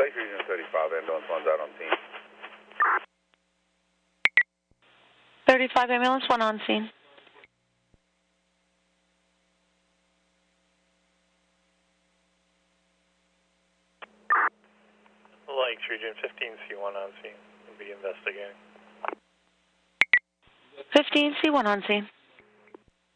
Lake Region 35, ambulance one's out on scene. 35 ambulance, 1 on scene. Lakes Region 15C1 on scene. We'll be investigating. 15C1 on scene.